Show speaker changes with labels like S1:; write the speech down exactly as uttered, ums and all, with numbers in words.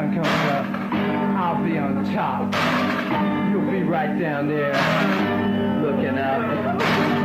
S1: time comes up, I'll be on top. You'll be right down there, looking up.